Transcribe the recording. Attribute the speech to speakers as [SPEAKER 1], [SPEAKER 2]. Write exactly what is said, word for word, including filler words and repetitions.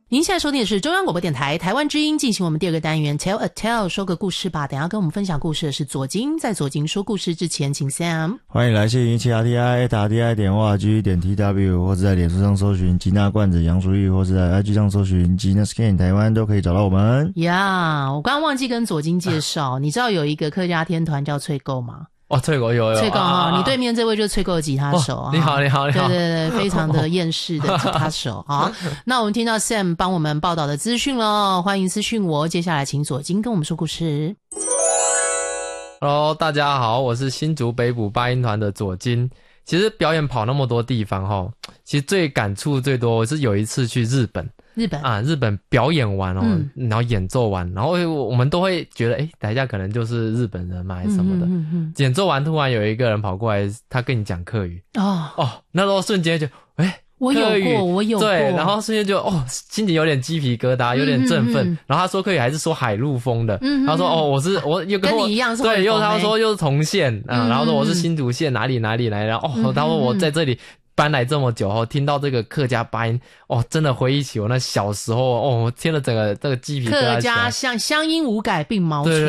[SPEAKER 1] 您现在收听的是中央广播电台台湾之音，进行我们第二个单元 Tell a Tale， 说个故事吧。等一下跟我们分享故事的是左金，在左金说故事之前，请 Sam。
[SPEAKER 2] 欢迎来信一七 R T I R T I 点 O R G 点 T W， 或者在脸书上搜寻吉娜罐子杨淑玉，或者在 I G 上搜寻吉娜 Skin 台湾，都可以找到我们。
[SPEAKER 1] 呀、yeah, 我刚刚忘记跟左金介绍、啊，你知道有一个客家天团叫翠购吗？
[SPEAKER 3] 哦，翠狗有有，
[SPEAKER 1] 翠狗哈、
[SPEAKER 3] 啊，
[SPEAKER 1] 你对面这位就是翠狗的吉他手、哦、
[SPEAKER 3] 你好，你好，你好，
[SPEAKER 1] 对对对，非常的厌世的吉他手啊。那我们听到 Sam 帮我们报道的资讯了，欢迎私讯我。接下来请左金跟我们说故事。
[SPEAKER 3] Hello， 大家好，我是新竹北埔八音团的左金。其实表演跑那么多地方哈，其实最感触最多，我是有一次去日本。
[SPEAKER 1] 日本
[SPEAKER 3] 啊，日本表演完哦、
[SPEAKER 1] 嗯，
[SPEAKER 3] 然后演奏完，然后我们都会觉得，哎，台下可能就是日本人嘛，还是什么的。
[SPEAKER 1] 嗯嗯嗯、
[SPEAKER 3] 演奏完，突然有一个人跑过来，他跟你讲客语。
[SPEAKER 1] 哦
[SPEAKER 3] 哦，那时候瞬间就，哎，
[SPEAKER 1] 我有过，我有过。
[SPEAKER 3] 对，然后瞬间就，哦，心情有点鸡皮疙瘩，有点振奋。嗯嗯嗯、然后他说客语还是说海陆丰的，嗯嗯、他说，哦，我是我又跟我
[SPEAKER 1] 跟你一样是
[SPEAKER 3] 对，又他说又是同县啊、嗯，然后说我是新竹县哪里哪里来，然后哦，嗯、他说我在这里。搬来这么久后，听到这个客家八音，哦，真的回忆起我那小时候，哦，我听了整个这个鸡皮疙瘩。
[SPEAKER 1] 客家乡乡音无改鬓毛衰。